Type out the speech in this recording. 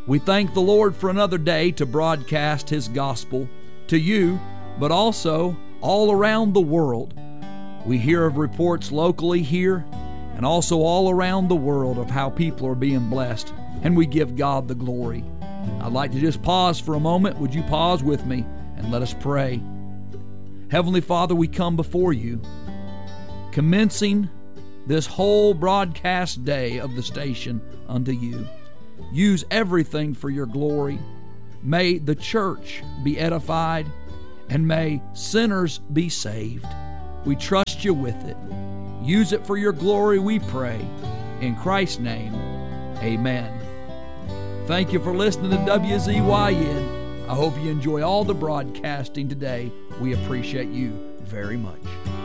We thank the Lord for another day to broadcast His gospel to you, but also all around the world. We hear of reports locally here and also all around the world of how people are being blessed, and we give God the glory. I'd like to just pause for a moment. Would you pause with me and let us pray? Heavenly Father, we come before you, commencing this whole broadcast day of the station unto you. Use everything for your glory. May the church be edified, and may sinners be saved. We trust you with it. Use it for your glory, we pray. In Christ's name, amen. Thank you for listening to WZYN. I hope you enjoy all the broadcasting today. We appreciate you very much.